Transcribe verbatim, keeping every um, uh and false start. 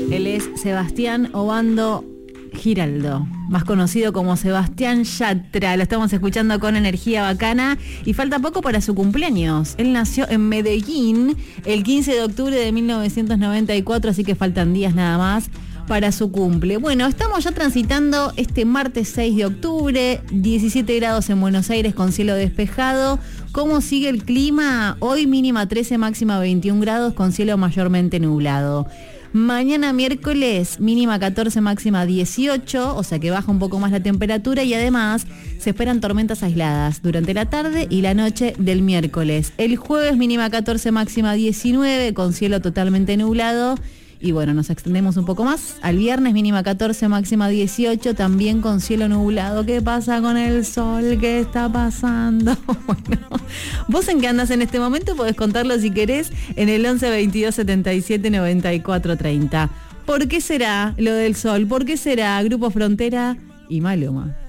Él es Sebastián Obando Giraldo, más conocido como Sebastián Yatra. Lo estamos escuchando con Energía Bacana y falta poco para su cumpleaños. Él nació en Medellín el quince de octubre de mil novecientos noventa y cuatro, así que faltan días nada más para su cumple. Bueno, estamos ya transitando este martes seis de octubre, diecisiete grados en Buenos Aires con cielo despejado. ¿Cómo sigue el clima? Hoy mínima trece, máxima veintiún grados con cielo mayormente nublado. Mañana miércoles mínima catorce, máxima dieciocho, o sea que baja un poco más la temperatura y además se esperan tormentas aisladas durante la tarde y la noche del miércoles. El jueves mínima catorce, máxima diecinueve con cielo totalmente nublado. Y bueno, nos extendemos un poco más. Al viernes mínima catorce, máxima dieciocho, también con cielo nublado. ¿Qué pasa con el sol? ¿Qué está pasando? Bueno, vos en qué andás en este momento podés contarlo si querés en el once, veintidós, setenta y siete, noventa y cuatro, treinta. ¿Por qué será lo del sol? ¿Por qué será Grupo Frontera y Maluma?